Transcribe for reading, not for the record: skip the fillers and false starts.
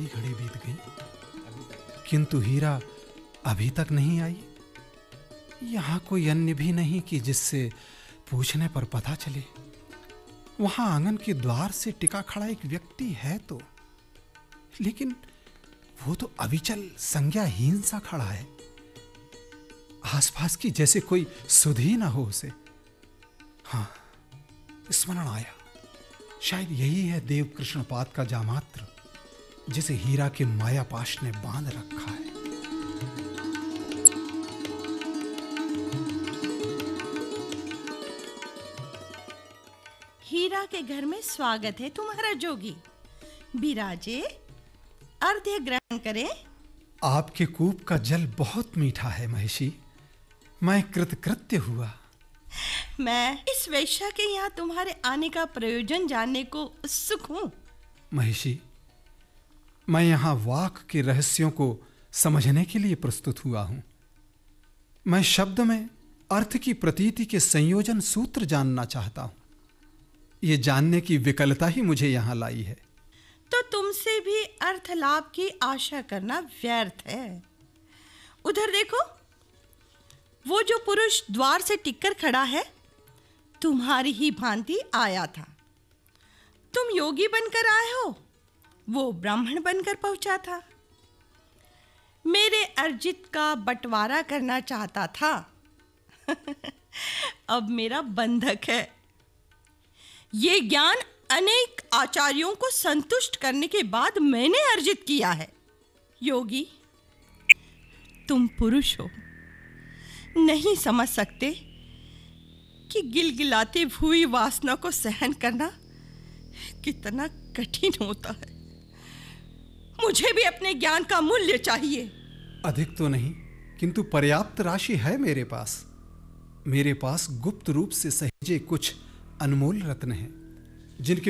आधी घड़ी बीत गई, किंतु हीरा अभी तक नहीं आई। यहाँ कोई अन्य भी नहीं कि जिससे पूछने पर पता चले। वहां आंगन के द्वार से टिका खड़ा एक व्यक्ति है तो, लेकिन वो तो अविचल संज्ञाहीन सा खड़ा है। आसपास की जैसे कोई सुध ही ना हो उसे। हाँ, स्मरण आया, शायद यही है देव कृष्णपाद का जामात्र, जिसे हीरा के मायापाश ने बांध रखा है। हीरा के घर में स्वागत है तुम्हारा जोगी। बिराजे, अर्घ्य ग्रहण करें। आपके कूप का जल बहुत मीठा है महिषी, मैं कृतकृत्य हुआ। मैं इस वेश्या के यहाँ तुम्हारे आने का प्रयोजन जानने को उत्सुक हूँ। महिषी, मैं यहाँ वाक के रहस्यों को समझने के लिए प्रस्तुत हुआ हूँ। मैं शब्द में अर्थ की प्रतीति के संयोजन सूत्र जानना चाहता हूँ। ये जानने की विकलता ही मुझे यहाँ लाई है। तो तुमसे भी अर्थ लाभ की आशा करना व्यर्थ है। उधर देखो, वो जो पुरुष द्वार से टिककर खड़ा है, तुम्हारी ही भांति आया था। तुम योगी बनकर आए हो, वो ब्राह्मण बनकर पहुंचा था। मेरे अर्जित का बंटवारा करना चाहता था। अब मेरा बंधक है। ये ज्ञान अनेक आचार्यों को संतुष्ट करने के बाद मैंने अर्जित किया है। योगी, तुम पुरुष हो, नहीं समझ सकते कि गिलगिलाती हुई वासना को सहन करना कितना कठिन होता है। मुझे भी अपने ज्ञान का मूल्य चाहिए। अधिक तो नहीं, किंतु पर्याप्त राशि है मेरे पास। मेरे पास गुप्त रूप से सहेजे कुछ अनमोल रत्न हैं, जिनके